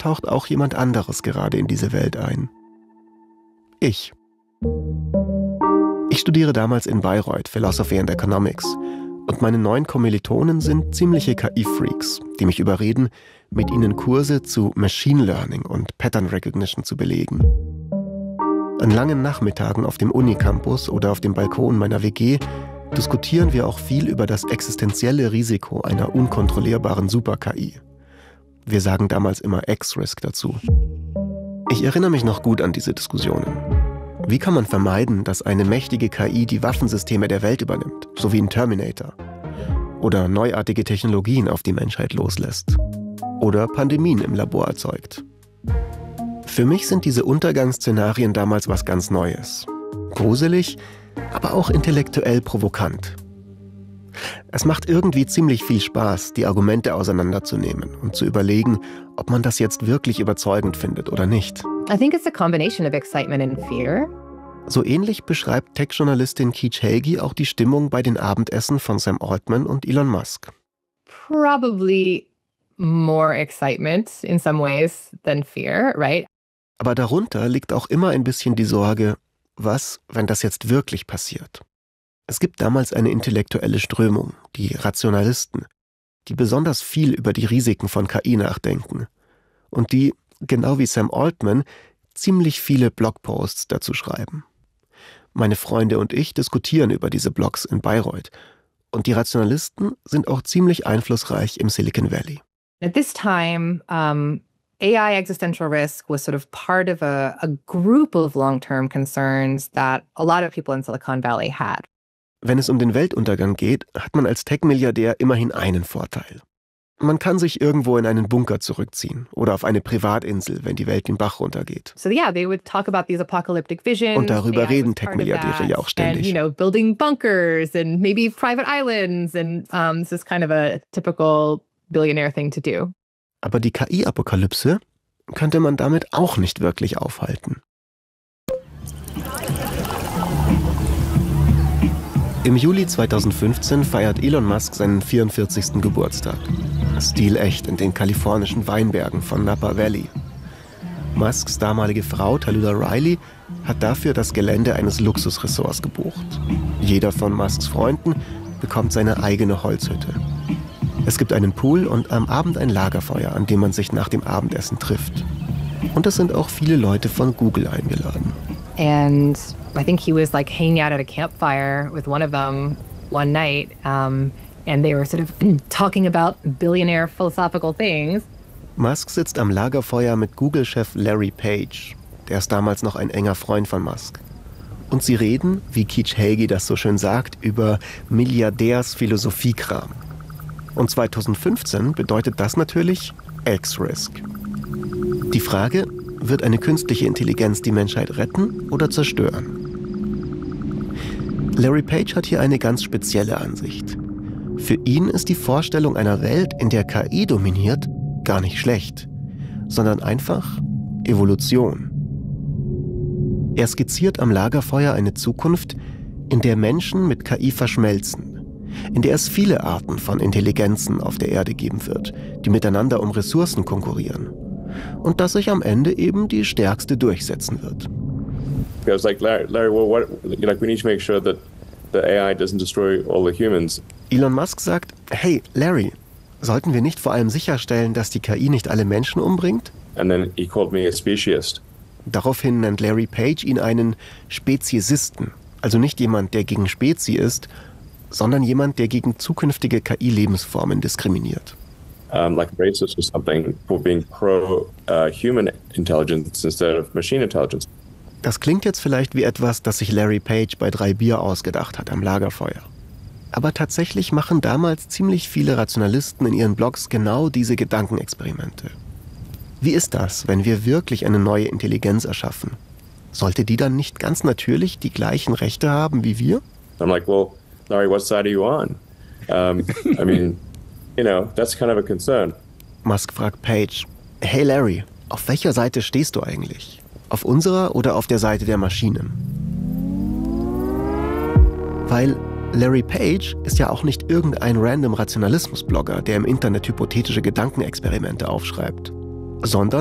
taucht auch jemand anderes gerade in diese Welt ein. Ich. Ich studiere damals in Bayreuth Philosophy and Economics und meine 9 Kommilitonen sind ziemliche KI-Freaks, die mich überreden, mit ihnen Kurse zu Machine Learning und Pattern Recognition zu belegen. An langen Nachmittagen auf dem Unicampus oder auf dem Balkon meiner WG diskutieren wir auch viel über das existenzielle Risiko einer unkontrollierbaren Super-KI. Wir sagen damals immer X-Risk dazu. Ich erinnere mich noch gut an diese Diskussionen. Wie kann man vermeiden, dass eine mächtige KI die Waffensysteme der Welt übernimmt, so wie ein Terminator? Oder neuartige Technologien auf die Menschheit loslässt? Oder Pandemien im Labor erzeugt? Für mich sind diese Untergangsszenarien damals was ganz Neues. Gruselig, aber auch intellektuell provokant. Es macht irgendwie ziemlich viel Spaß, die Argumente auseinanderzunehmen und zu überlegen, ob man das jetzt wirklich überzeugend findet oder nicht. I think it's a combination of excitement and fear. So ähnlich beschreibt Tech-Journalistin Keech Haley auch die Stimmung bei den Abendessen von Sam Altman und Elon Musk. Probably more excitement in some ways than fear, right? Aber darunter liegt auch immer ein bisschen die Sorge, was, wenn das jetzt wirklich passiert? Es gibt damals eine intellektuelle Strömung, die Rationalisten, die besonders viel über die Risiken von KI nachdenken und die, genau wie Sam Altman, ziemlich viele Blogposts dazu schreiben. Meine Freunde und ich diskutieren über diese Blogs in Bayreuth und die Rationalisten sind auch ziemlich einflussreich im Silicon Valley. At this time, AI existential risk was sort of part of a group of long-term concerns that a lot of people in Silicon Valley had. Wenn es um den Weltuntergang geht, hat man als Tech-Milliardär immerhin einen Vorteil. Man kann sich irgendwo in einen Bunker zurückziehen oder auf eine Privatinsel, wenn die Welt den Bach runtergeht. So yeah, they would talk about these apocalyptic visions. Und darüber reden Tech-Milliardäre ja auch ständig. And, building bunkers and maybe private islands and this is kind of a typical billionaire thing to do. Aber die KI-Apokalypse könnte man damit auch nicht wirklich aufhalten. Im Juli 2015 feiert Elon Musk seinen 44. Geburtstag. Stilecht in den kalifornischen Weinbergen von Napa Valley. Musks damalige Frau Tallulah Riley hat dafür das Gelände eines Luxusressorts gebucht. Jeder von Musks Freunden bekommt seine eigene Holzhütte. Es gibt einen Pool und am Abend ein Lagerfeuer, an dem man sich nach dem Abendessen trifft. Und es sind auch viele Leute von Google eingeladen. And I think he was like hanging out at a campfire with one of them one night, and they were sort of talking about billionaire philosophical things. Musk sitzt am Lagerfeuer mit Google-Chef Larry Page. Der ist damals noch ein enger Freund von Musk. Und sie reden, wie Keech Haley das so schön sagt, über Milliardärs-Philosophiekram. Und 2015 bedeutet das natürlich X-Risk. Die Frage, wird eine künstliche Intelligenz die Menschheit retten oder zerstören? Larry Page hat hier eine ganz spezielle Ansicht. Für ihn ist die Vorstellung einer Welt, in der KI dominiert, gar nicht schlecht, sondern einfach Evolution. Er skizziert am Lagerfeuer eine Zukunft, in der Menschen mit KI verschmelzen, in der es viele Arten von Intelligenzen auf der Erde geben wird, die miteinander um Ressourcen konkurrieren. Und dass sich am Ende eben die Stärkste durchsetzen wird. I was like, Larry, well, we need to make sure that the AI doesn't destroy all the humans. Elon Musk sagt, hey, Larry, sollten wir nicht vor allem sicherstellen, dass die KI nicht alle Menschen umbringt? And then he called me a speciesist. Daraufhin nennt Larry Page ihn einen Speziesisten. Also nicht jemand, der gegen Spezi ist, sondern jemand, der gegen zukünftige KI-Lebensformen diskriminiert. Like racist or something, for being pro-human intelligence instead of machine intelligence. Das klingt jetzt vielleicht wie etwas, das sich Larry Page bei 3 Bier ausgedacht hat am Lagerfeuer. Aber tatsächlich machen damals ziemlich viele Rationalisten in ihren Blogs genau diese Gedankenexperimente. Wie ist das, wenn wir wirklich eine neue Intelligenz erschaffen? Sollte die dann nicht ganz natürlich die gleichen Rechte haben wie wir? I'm like, well, Larry, what side are you on? I mean, that's kind of a concern. Musk fragt Page, hey Larry, auf welcher Seite stehst du eigentlich? Auf unserer oder auf der Seite der Maschinen? Weil Larry Page ist ja auch nicht irgendein random Rationalismus-Blogger, der im Internet hypothetische Gedankenexperimente aufschreibt, sondern